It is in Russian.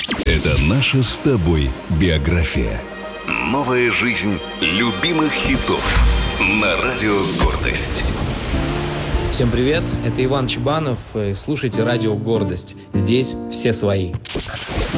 Это наша с тобой биография. Новая жизнь любимых хитов на Радио Гордость. Всем привет, это Иван Чебанов. Слушайте Радио Гордость. Здесь все свои.